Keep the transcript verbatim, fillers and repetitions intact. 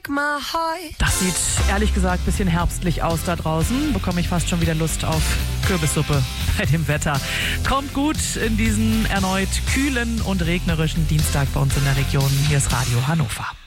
Das sieht ehrlich gesagt ein bisschen herbstlich aus da draußen. Bekomme ich fast schon wieder Lust auf Kürbissuppe bei dem Wetter. Kommt gut in diesen erneut kühlen und regnerischen Dienstag bei uns in der Region. Hier ist Radio Hannover.